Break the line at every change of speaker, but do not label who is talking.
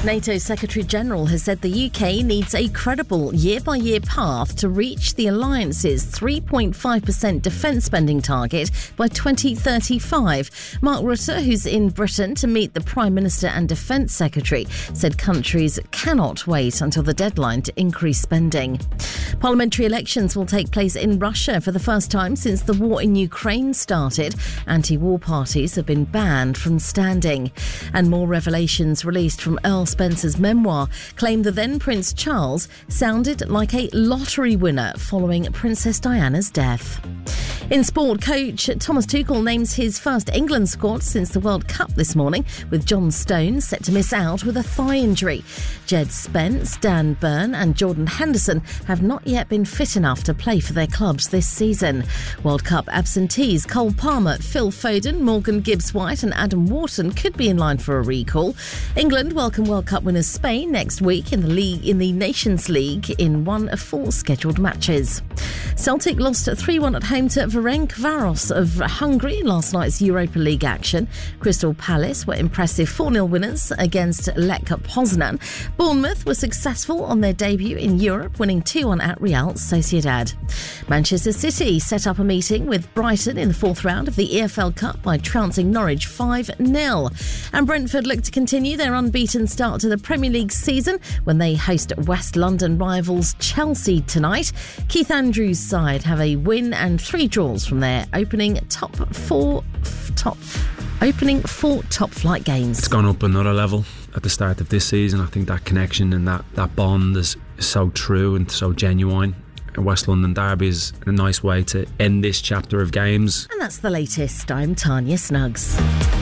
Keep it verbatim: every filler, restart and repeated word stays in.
NATO Secretary-General has said the U K needs a credible year-by-year path to reach the alliance's three point five percent defence spending target by twenty thirty-five. Mark Rutte, who's in Britain to meet the Prime Minister and Defence Secretary, said countries cannot wait until the deadline to increase spending. Parliamentary elections will take place in Russia for the first time since the war in Ukraine started. Anti-war parties have been banned from standing. And more revelations released from Earl Spencer's memoir claim the then Prince Charles sounded like a lottery winner following Princess Diana's death. In sport, coach Thomas Tuchel names his first England squad since the World Cup this morning, with John Stones set to miss out with a thigh injury. Jed Spence, Dan Burn and Jordan Henderson have not yet been fit enough to play for their clubs this season. World Cup absentees Cole Palmer, Phil Foden, Morgan Gibbs-White and Adam Wharton could be in line for a recall. England welcome World Cup winners Spain next week in the league in the Nations League in one of four scheduled matches. Celtic lost three one at home to Ferencvaros of Hungary in last night's Europa League action. Crystal Palace were impressive four nil winners against Lech Poznan. Bournemouth were successful on their debut in Europe, winning two one at Real Sociedad. Manchester City set up a meeting with Brighton in the fourth round of the E F L Cup by trouncing Norwich five nil. And Brentford look to continue their unbeaten start to the Premier League season when they host West London rivals Chelsea tonight. Keith Andrews' side have a win and three draws from their opening top four top opening four top flight games.
It's gone up another level at the start of this season. I think that connection and that, that bond is so true and so genuine. West London Derby is a nice way to end this chapter of games.
And that's the latest. I'm Tanya Snuggs.